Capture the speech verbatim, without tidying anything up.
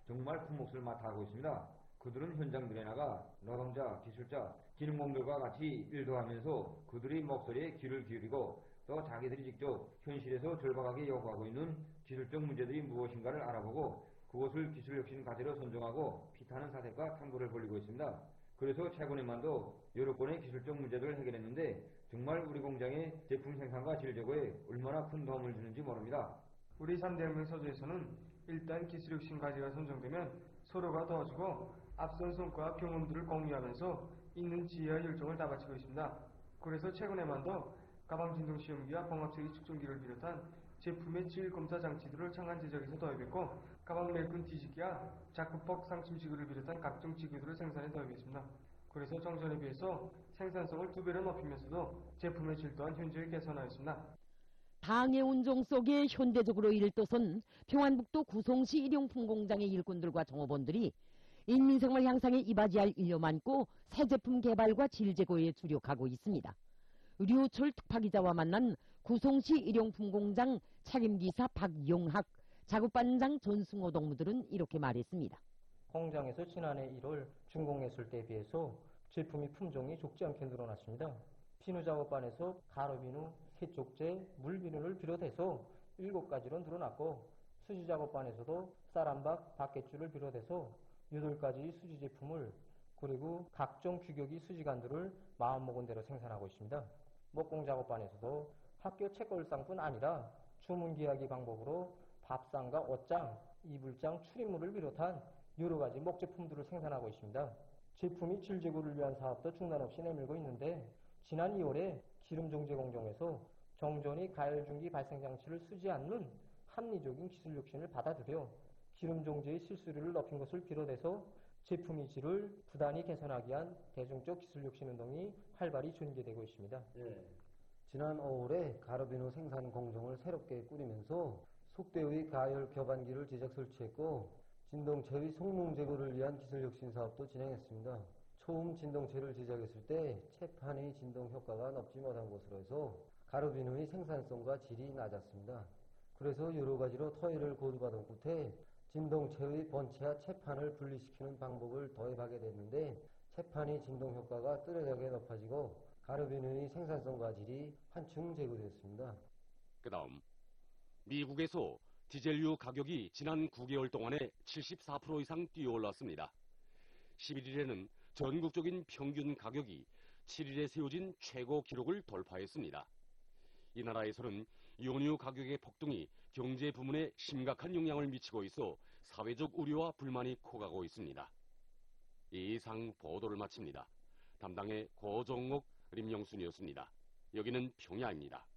정말 큰 몫을 맡아 하고 있습니다. 그들은 현장들에 나가 노동자, 기술자, 기능공들과 같이 일도 하면서 그들의 목소리에 귀를 기울이고 또 자기들이 직접 현실에서 절박하게 요구하고 있는 기술적 문제들이 무엇인가를 알아보고 그것을 기술혁신 과제로 선정하고 피타는 사색과 탐구를 벌이고 있습니다. 그래서 최근에만도 여러 건의 기술적 문제들을 해결했는데 정말 우리 공장의 제품 생산과 질 제고에 얼마나 큰 도움을 주는지 모릅니다. 우리 삼 대 혁명 서두에서는 일단 기술혁신 과제가 선정되면 서로가 도와주고 앞선 성과와 경험들을 공유하면서 있는 지혜와 열정을 다 바치고 있습니다. 그래서 최근에만도 가방 진동 시험기와 광합세기 측정기를 비롯한 제품의 질 검사 장치들을 창안 제작에서 도입했고 가방 멜끈 뒤집기와 자크퍽 상침지구를 비롯한 각종 지구들을 생산에 도입했습니다. 그래서 정전에 비해서 생산성을 두 배로 높이면서도 제품의 질 또한 현저히 개선하였습니다. 방해 운종 속에 현대적으로 일도선 평안북도 구송시 일용품 공장의 일꾼들과 종업원들이 인민생활 향상에 이바지할 인력 많고 새 제품 개발과 질 제고에 주력하고 있습니다. 류철 특파기자와 만난 구송시 일용품 공장 책임기사 박용학, 작업반장 전승호 동무들은 이렇게 말했습니다. 공장에서 지난해 일월 준공했을 때에 비해서 제품의 품종이 적지 않게 늘어났습니다. 비누 작업반에서 가로비누, 세쪽제, 물비누를 비롯해서 일곱 가지로 늘어났고 수지 작업반에서도 쌀한박, 박갯줄을 비롯해서 여덟 가지의 수지 제품을 그리고 각종 규격의 수지관들을 마음먹은 대로 생산하고 있습니다. 목공 작업반에서도 학교 책걸상뿐 아니라 주문 기하기 방법으로 밥상과 옷장, 이불장, 출입물을 비롯한 여러 가지 목제품들을 생산하고 있습니다. 제품이 질 제고를 위한 사업도 중단 없이 내밀고 있는데 지난 이월에 기름정제 공정에서 정전이 가열중기 발생장치를 쓰지 않는 합리적인 기술혁신을 받아들여 기름정제의 실수율을 높인 것을 비롯해서 제품의 질을 부단히 개선하기 위한 대중적 기술혁신 운동이 활발히 전개되고 있습니다. 예. 지난 오월에 가로비누 생산 공정을 새롭게 꾸리면서 속대의 가열 교반기를 제작 설치했고 진동체의 속농 제거를 위한 기술혁신 사업도 진행했습니다. 처음 진동체를 제작했을 때 채판의 진동 효과가 높지 못한 것으로 해서 가로비누의 생산성과 질이 낮았습니다. 그래서 여러 가지로 토의를 거두받은 끝에 진동체의 본체와 채판을 분리시키는 방법을 도입하게 됐는데 채판의 진동 효과가 뚜렷하게 높아지고 가로비누의 생산성과 질이 한층 제고되었습니다. 그 다음 미국에서 디젤유 가격이 지난 구 개월 동안에 칠십사 퍼센트 이상 뛰어올랐습니다. 십일 일에는 전국적인 평균 가격이 칠 일에 세워진 최고 기록을 돌파했습니다. 이 나라에서는 연유 가격의 폭등이 경제 부문에 심각한 영향을 미치고 있어 사회적 우려와 불만이 커가고 있습니다. 이상 보도를 마칩니다. 담당의 고정옥, 림영순이었습니다. 여기는 평야입니다.